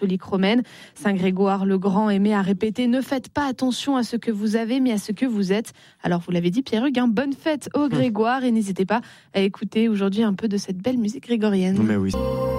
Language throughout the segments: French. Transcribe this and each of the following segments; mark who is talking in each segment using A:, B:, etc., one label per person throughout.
A: apostolique romaine. Saint Grégoire le Grand aimait à répéter « Ne faites pas attention à ce que vous avez, mais à ce que vous êtes ». Alors vous l'avez dit Pierre-Hugues, bonne fête au Grégoire et n'hésitez pas à écouter aujourd'hui un peu de cette belle musique grégorienne.
B: Mais oui.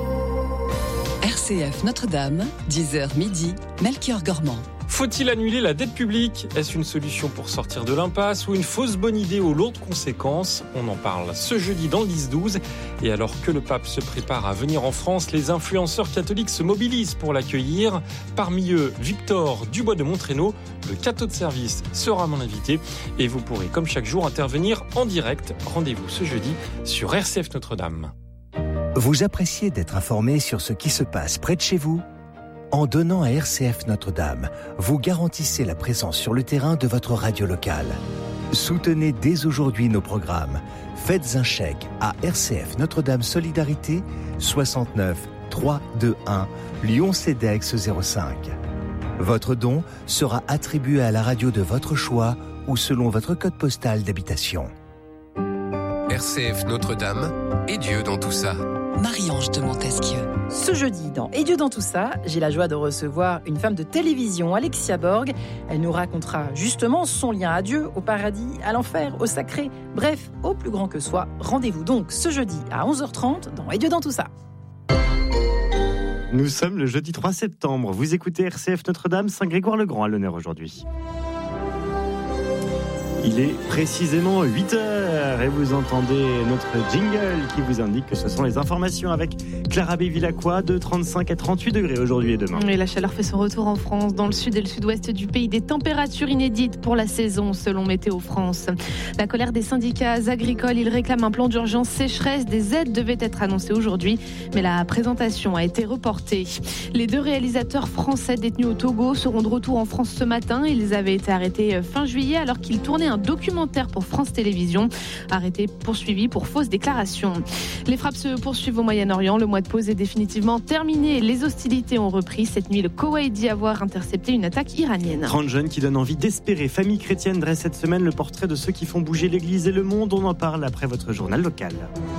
C: RCF Notre-Dame, 10h midi, Melchior Gormand.
D: Faut-il annuler la dette publique ? Est-ce une solution pour sortir de l'impasse ou une fausse bonne idée aux lourdes conséquences ? On en parle ce jeudi dans le 10-12. Et alors que le pape se prépare à venir en France, les influenceurs catholiques se mobilisent pour l'accueillir. Parmi eux, Victor Dubois de Montrénaud, le cateau de service, sera mon invité. Et vous pourrez, comme chaque jour, intervenir en direct. Rendez-vous ce jeudi sur RCF Notre-Dame.
E: Vous appréciez d'être informé sur ce qui se passe près de chez vous ? En donnant à RCF Notre-Dame, vous garantissez la présence sur le terrain de votre radio locale. Soutenez dès aujourd'hui nos programmes. Faites un chèque à RCF Notre-Dame Solidarité 69 321 Lyon-Cedex 05. Votre don sera attribué à la radio de votre choix ou selon votre code postal d'habitation.
F: RCF Notre-Dame et Dieu dans tout ça.
C: Marie-Ange de Montesquieu.
G: Ce jeudi, dans Et Dieu dans tout ça, j'ai la joie de recevoir une femme de télévision, Alexia Borg. Elle nous racontera justement son lien à Dieu, au paradis, à l'enfer, au sacré, bref, au plus grand que soi. Rendez-vous donc ce jeudi à 11h30 dans Et Dieu dans tout ça.
B: Nous sommes le jeudi 3 septembre. Vous écoutez RCF Notre-Dame, Saint Grégoire le Grand à l'honneur aujourd'hui. Il est précisément 8h et vous entendez notre jingle qui vous indique que ce sont les informations avec Clara Bévilacqua de 35 à 38 degrés aujourd'hui et demain.
A: Et la chaleur fait son retour en France, dans le sud et le sud-ouest du pays. Des températures inédites pour la saison selon Météo France. La colère des syndicats agricoles, ils réclament un plan d'urgence sécheresse. Des aides devaient être annoncées aujourd'hui, mais la présentation a été reportée. Les 2 réalisateurs français détenus au Togo seront de retour en France ce matin. Ils avaient été arrêtés fin juillet alors qu'ils tournaient un documentaire pour France Télévisions. Arrêtés, poursuivis pour fausses déclarations. Les frappes se poursuivent au Moyen-Orient. Le mois de pause est définitivement terminé. Les hostilités ont repris. Cette nuit, le Koweït dit avoir intercepté une attaque iranienne.
B: 30 jeunes qui donnent envie d'espérer. Famille chrétienne dresse cette semaine le portrait de ceux qui font bouger l'Église et le monde. On en parle après votre journal local.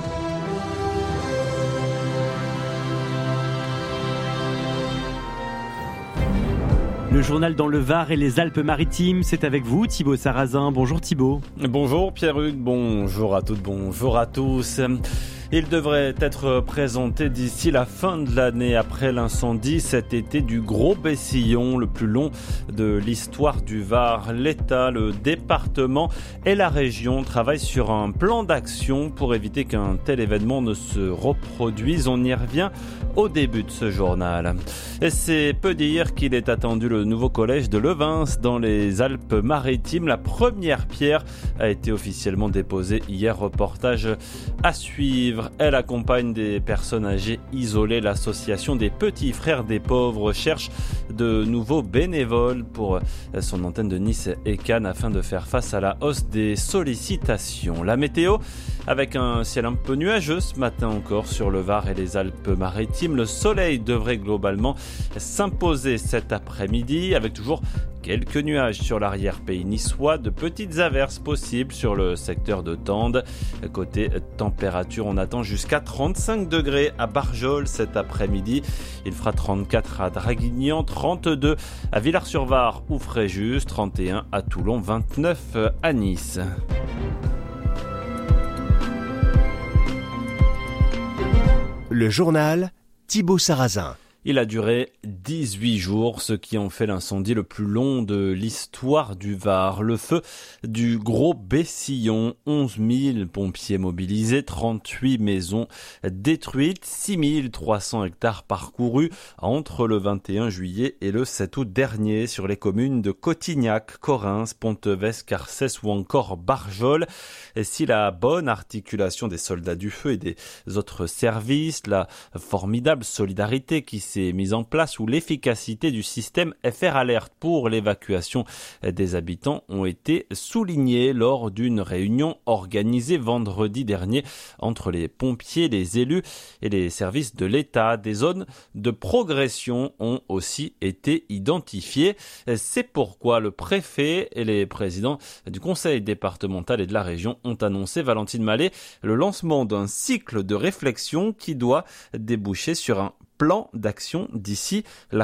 B: Le journal dans le Var et les Alpes-Maritimes, c'est avec vous Thibaut Sarrazin. Bonjour Thibaut.
H: Bonjour Pierre-Hugues, bonjour à toutes, bonjour à tous. Il devrait être présenté d'ici la fin de l'année après l'incendie cet été du Gros Bessillon, le plus long de l'histoire du Var. L'État, le département et la région travaillent sur un plan d'action pour éviter qu'un tel événement ne se reproduise. On y revient au début de ce journal. Et c'est peu dire qu'il est attendu le nouveau collège de Levins dans les Alpes-Maritimes. La première pierre a été officiellement déposée hier. Reportage à suivre. Elle accompagne des personnes âgées isolées. L'association des petits frères des pauvres cherche de nouveaux bénévoles pour son antenne de Nice et Cannes afin de faire face à la hausse des sollicitations. La météo, avec un ciel un peu nuageux ce matin encore sur le Var et les Alpes-Maritimes. Le soleil devrait globalement s'imposer cet après-midi avec toujours quelques nuages sur l'arrière-pays niçois, de petites averses possibles sur le secteur de Tende. Côté température, on attend jusqu'à 35 degrés à Barjol cet après-midi. Il fera 34 à Draguignan, 32 à Villars-sur-Var ou Fréjus, 31 à Toulon, 29 à Nice.
E: Le journal Thibaut Sarrazin.
H: Il a duré 18 jours, ce qui en fait l'incendie le plus long de l'histoire du Var. Le feu du Gros Bessillon, 11 000 pompiers mobilisés, 38 maisons détruites, 6 300 hectares parcourus entre le 21 juillet et le 7 août dernier sur les communes de Cotignac, Corrins, Pontevès, Carcès ou encore Barjol. Et si la bonne articulation des soldats du feu et des autres services, la formidable solidarité qui s'est mise en place ou l'efficacité du système FR Alert pour l'évacuation des habitants ont été soulignés lors d'une réunion organisée vendredi dernier entre les pompiers, les élus et les services de l'État. Des zones de progression ont aussi été identifiées. C'est pourquoi le préfet et les présidents du conseil départemental et de la région ont annoncé, Valentine Mallet, le lancement d'un cycle de réflexion qui doit déboucher sur un plan d'action d'ici la